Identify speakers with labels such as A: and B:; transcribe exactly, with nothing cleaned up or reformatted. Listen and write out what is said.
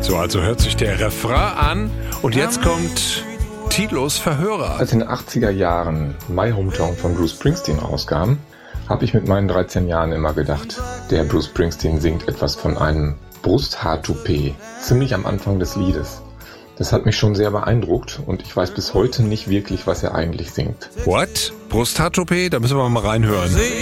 A: So, also hört sich der Refrain an und jetzt kommt Tilos Verhörer.
B: Als in den achtziger Jahren My Hometown von Bruce Springsteen rauskam, habe ich mit meinen dreizehn Jahren immer gedacht, der Bruce Springsteen singt etwas von einem Brusthaartoupet, ziemlich am Anfang des Liedes. Das hat mich schon sehr beeindruckt und ich weiß bis heute nicht wirklich, was er eigentlich singt.
A: What? Brusthaartoupet? Da müssen wir mal reinhören.